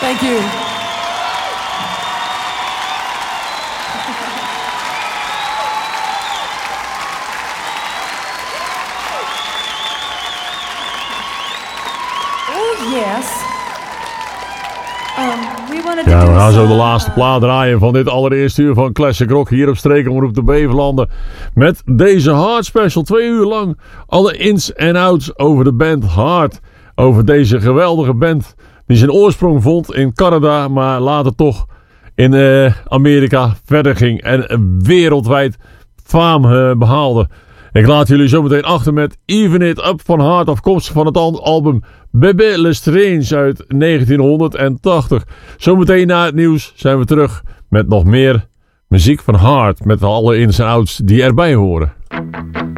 Thank you. Oh, yes. Ja, we gaan zo de laatste plaat draaien van dit allereerste uur van Classic Rock hier op Streekomroep de Beverlanden. Met deze Heart Special, 2 uur lang. Alle ins en outs over de band Heart. Over deze geweldige band die zijn oorsprong vond in Canada, maar later toch in Amerika verder ging en wereldwijd faam behaalde. Ik laat jullie zo meteen achter met Even It Up van Heart, afkomstig van het album Bébé Lestrange uit 1980. Zometeen na het nieuws zijn we terug met nog meer muziek van Heart, met alle ins en outs die erbij horen.